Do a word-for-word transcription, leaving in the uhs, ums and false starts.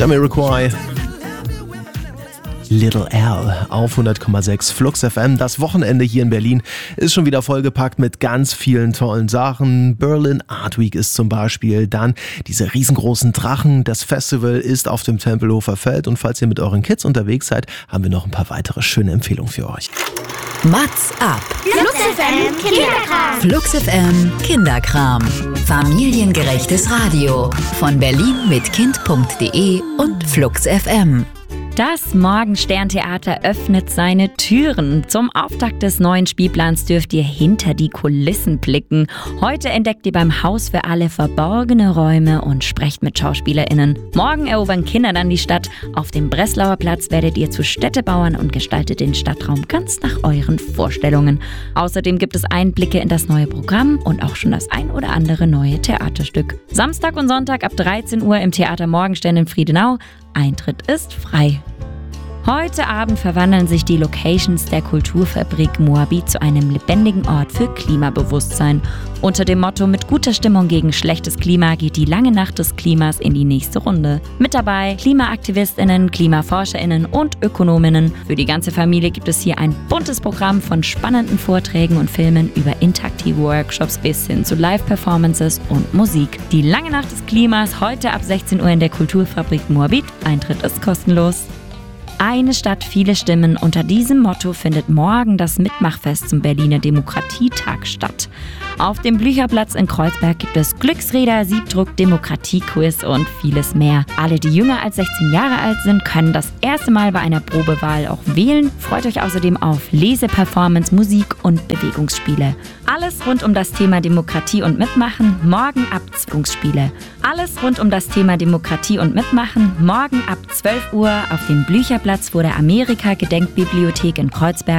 Jamiroquai. Little L auf hundert Komma sechs Flux F M. Das Wochenende hier in Berlin ist schon wieder vollgepackt mit ganz vielen tollen Sachen. Berlin Art Week ist zum Beispiel, dann diese riesengroßen Drachen. Das Festival ist auf dem Tempelhofer Feld und falls ihr mit euren Kids unterwegs seid, haben wir noch ein paar weitere schöne Empfehlungen für euch. Mats ab. Flux F M Kinderkram. Flux F M Kinderkram. Familiengerechtes Radio von Berlin mit Kind punkt de und Flux F M. Das Morgenstern-Theater öffnet seine Türen. Zum Auftakt des neuen Spielplans dürft ihr hinter die Kulissen blicken. Heute entdeckt ihr beim Haus für alle verborgene Räume und sprecht mit SchauspielerInnen. Morgen erobern Kinder dann die Stadt. Auf dem Breslauer Platz werdet ihr zu Städtebauern und gestaltet den Stadtraum ganz nach euren Vorstellungen. Außerdem gibt es Einblicke in das neue Programm und auch schon das ein oder andere neue Theaterstück. Samstag und Sonntag ab dreizehn Uhr im Theater Morgenstern in Friedenau. Eintritt ist frei. Heute Abend verwandeln sich die Locations der Kulturfabrik Moabit zu einem lebendigen Ort für Klimabewusstsein. Unter dem Motto „Mit guter Stimmung gegen schlechtes Klima" geht die lange Nacht des Klimas in die nächste Runde. Mit dabei KlimaaktivistInnen, KlimaforscherInnen und ÖkonomInnen. Für die ganze Familie gibt es hier ein buntes Programm von spannenden Vorträgen und Filmen über interaktive Workshops bis hin zu Live-Performances und Musik. Die lange Nacht des Klimas heute ab sechzehn Uhr in der Kulturfabrik Moabit. Eintritt ist kostenlos. Eine Stadt, viele Stimmen. Unter diesem Motto findet morgen das Mitmachfest zum Berliner Demokratietag statt. Auf dem Blücherplatz in Kreuzberg gibt es Glücksräder, Siebdruck, Demokratiequiz und vieles mehr. Alle, die jünger als sechzehn Jahre alt sind, können das erste Mal bei einer Probewahl auch wählen. Freut euch außerdem auf Leseperformance, Musik und Bewegungsspiele. Alles rund um das Thema Demokratie und Mitmachen, morgen ab Zwungsspiele. Alles rund um das Thema Demokratie und Mitmachen, morgen ab zwölf Uhr auf dem Blücherplatz vor der Amerika-Gedenkbibliothek in Kreuzberg.